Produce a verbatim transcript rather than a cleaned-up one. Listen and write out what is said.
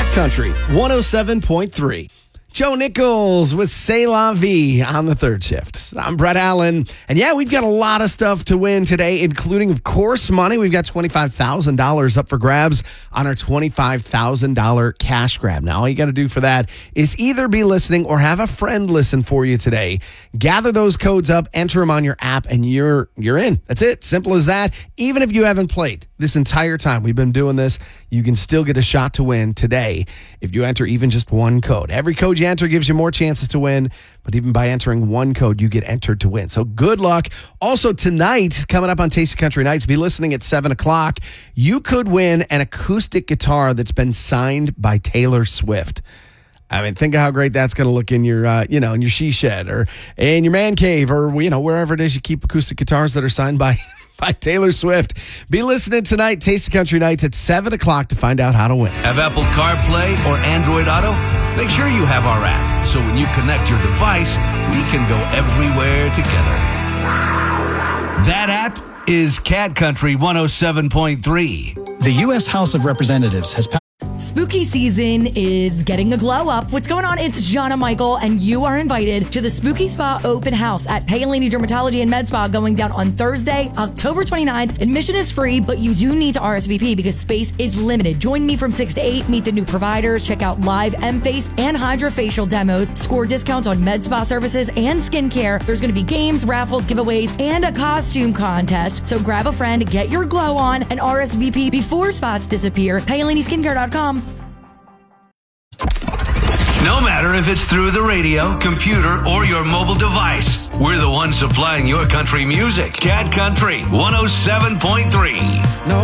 Country one oh seven point three. Joe Nichols with C'est La Vie on the third shift. I'm Brett Allen. And yeah, we've got a lot of stuff to win today, including, of course, money. We've got twenty-five thousand dollars up for grabs on our twenty-five thousand dollars cash grab. Now, all you got to do for that is either be listening or have a friend listen for you today. Gather those codes up, enter them on your app, and you're you're in. That's it. Simple as that. Even if you haven't played this entire time we've been doing this, you can still get a shot to win today if you enter even just one code. Every code you enter gives you more chances to win, but even by entering one code, you get entered to win. So good luck. Also tonight, coming up on Tasty Country Nights, be listening at seven o'clock, you could win an acoustic guitar that's been signed by Taylor Swift. I mean, think of how great that's going to look in your, uh, you know, in your she shed or in your man cave or, you know, wherever it is you keep acoustic guitars that are signed by by Taylor Swift. Be listening tonight, Tasty Country Nights at seven o'clock to find out how to win. Have Apple CarPlay or Android Auto? Make sure you have our app, so when you connect your device, we can go everywhere together. That app is Cat Country one oh seven point three. The U S House of Representatives has passed. Spooky season is getting a glow up. What's going on? It's Jonna Michael, and you are invited to the Spooky Spa Open House at Paolini Dermatology and Med Spa going down on Thursday, October twenty-ninth. Admission is free, but you do need to R S V P because space is limited. Join me from six to eight, meet the new providers, check out live M-Face and Hydrofacial demos, score discounts on med spa services and skincare. There's going to be games, raffles, giveaways, and a costume contest. So grab a friend, get your glow on, and R S V P before spots disappear. Paolini Skincare dot com. No matter if it's through the radio, computer, or your mobile device, we're the ones supplying your country music. Cat Country one oh seven point three. No.